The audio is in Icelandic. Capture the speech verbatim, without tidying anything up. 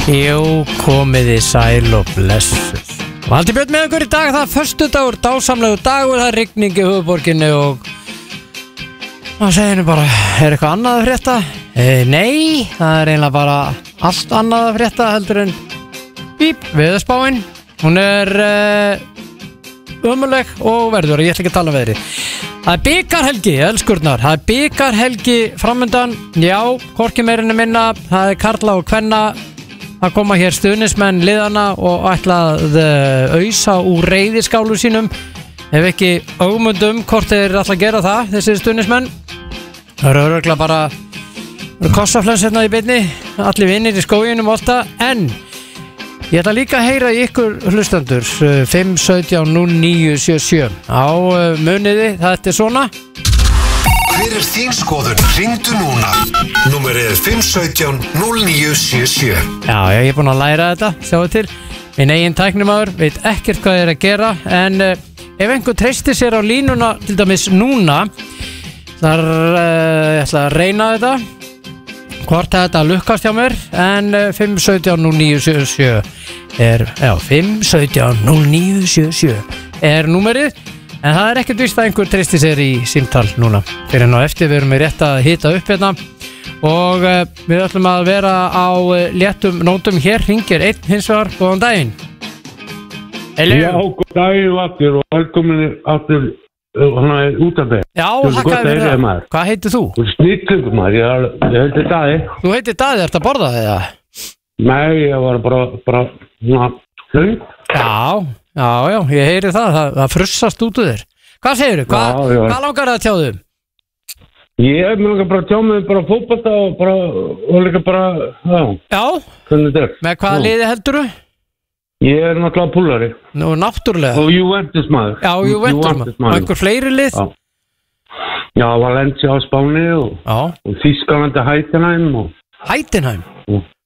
Jú, komiði sæl og blessuð. Valdi Björn með okkur í dag, það er föstudagur, dásamlegu dagur, það er rigning í höfuðborginni og maður segir henni bara, er eitthvað annað að frétta? E, nei, það er eiginlega bara allt annað að frétta heldur en bíp, veðurspáin. Hún er uh, ömuleg og verður, ég ætla ekki að tala um veðri. Það er bikarhelgi, elskurnar, það er bikarhelgi framöndan, já, hvorki meirinu minna, það er karla og kvenna. Það koma hér stuðnismenn liðana og ætla að ausa úr reiðiskálu sínum. Ef ekki ámundum hvort þeir ætla að gera það, þessi stuðnismenn. Það eru öruglega bara kossaflens hérna í beinni, allir vinnir í skóginum og allt það. En ég ætla líka að heyra í ykkur hlustendur, fimm sautján núll níu sjö sjö. Á muniði, þetta er svona. Hver er þín skoðun? Hringdu núna. Númerið er fimm sautján núll níu sjö sjö. Já, ég er búinn að læra þetta, sjáu til. Minn eigin tæknimaður veit ekkert hvað er að gera. En uh, ef einhver treystir sér á línuna, til dæmis núna, þar uh, ég ætla að reyna þetta. Hvort þetta lukkast hjá mér. En uh, fimm sautján núll níu sjö sjö er, já, fimm sautján núll níu sjö sjö er númerið. En það er ekkert víst að einhver treysti sér í símtal núna. Fyrir en á eftir við erum við rétt að hita upp hérna. Og uh, við ætlum að vera á uh, léttum nótum hér. Hringir einn hins vegar. Góðan daginn. Hello. Já, góðan daginn aftur og velkomin aftur hana út af þeir. Já, hakkaði við það. Maður. Hvað heitir þú? Þú snittlur maður, ég, ég heiti Daði. Þú heitir Daði, ert að borða þig það? Nei, ég var bara, bara, svona, hlaut. Já. Já, já, ég heyri það, það, það frussast út úr þér. Hvað segirðu? Hva, já, já. Hvað langar það að tjáðu? Ég er með bara að tjá mig bara fótbolta og bara, og líka bara, já. Já? Hvernig þetta er? Með hvaða liði heldurðu? Ég er náttúrulega púlari. Nú, náttúrulega. Og Juventus maður. Já, Juventus maður. Og einhver fleiri lið? Já. Já, Valencia á Spáni og, og Þýskalandi Heidenheim og... Heidenheim? Og,